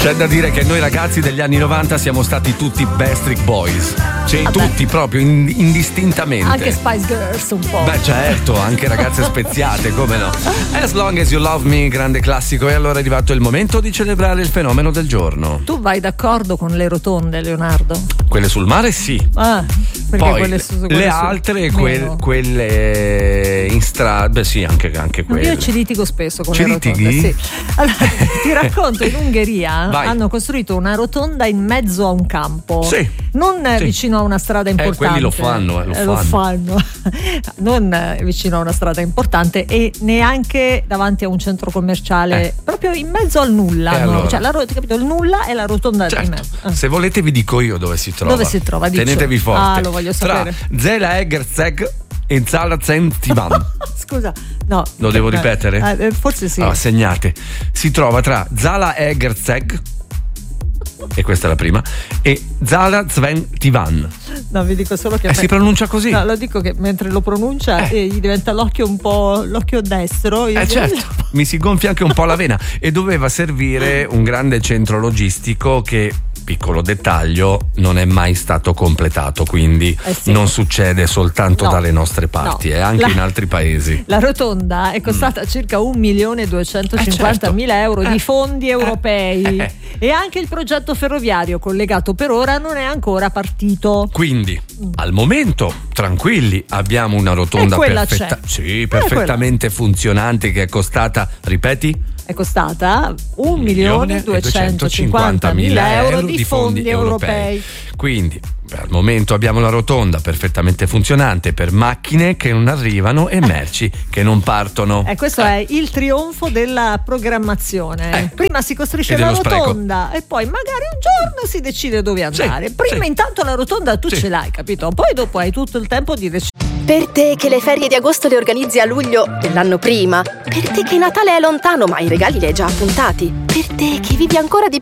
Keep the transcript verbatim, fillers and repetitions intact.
C'è da dire che noi ragazzi degli anni novanta siamo stati tutti Backstreet Boys. Cioè, Vabbè. tutti proprio in- indistintamente. Anche Spice Girls un po'. Beh, certo, anche ragazze speziate, come no? As Long As You Love Me, grande classico. E allora è arrivato il momento di celebrare il fenomeno del giorno. Tu vai d'accordo con le rotonde, Leonardo? Quelle sul mare sì. Ah, perché Poi quelle su, quelle le su- altre, meno. quel- quelle in strada, beh sì, anche, anche quelle. Io ci litigo spesso con Ci le rotonde. litighi? Sì. Allora, ti racconto, in Ungheria Vai. hanno costruito una rotonda in mezzo a un campo. Sì. Non eh, Sì. vicino a una strada importante. quelli lo fanno, eh, lo Eh, lo fanno. fanno. Non eh, vicino a una strada importante e neanche davanti a un centro commerciale, Eh. proprio in mezzo al nulla. E no? allora? Cioè, la ro- capito? Il nulla è la rotonda di Certo. mezzo. Ah. Se volete vi dico io dove si trova. Dove si trova? Dici. Tenetevi forte. Ah, lo voglio Tra sapere. Zela Egerzeg e Zala Zentivan. Scusa, no. Lo devo Eh, ripetere? eh, forse sì. Allora, segnate. Si trova tra Zala Egerzeg, e questa è la prima, e Zala Zventivan. No, vi dico solo che Eh, si pronuncia così. No, lo dico che mentre lo pronuncia eh. gli diventa l'occhio un po' l'occhio destro. Eh certo, mi si gonfia anche un po' la vena. E doveva servire un grande centro logistico che, piccolo dettaglio, non è mai stato completato, quindi Eh sì. non succede soltanto No. dalle nostre parti, No. è anche La- in altri paesi. La rotonda è costata circa un milione duecentocinquantamila euro Eh. di fondi europei Eh. e anche il progetto ferroviario collegato per ora non è ancora partito. Quindi, al momento, tranquilli, abbiamo una rotonda E quella perfetta- c'è. sì, E perfettamente funzionante, che è costata, ripeti? È costata un milione duecentocinquantamila euro di fondi europei. Quindi al momento abbiamo la rotonda perfettamente funzionante per macchine che non arrivano e merci che non partono. E questo è il trionfo della programmazione. Eh. Prima si costruisce E la dello spreco. rotonda e poi magari un giorno si decide dove andare. Sì, Prima sì. intanto la rotonda tu Sì. ce l'hai, capito? Poi dopo hai tutto il tempo di decidere. Per te che le ferie di agosto le organizzi a luglio dell'anno prima. Per te che Natale è lontano ma i regali li hai già appuntati. Per te che vivi ancora di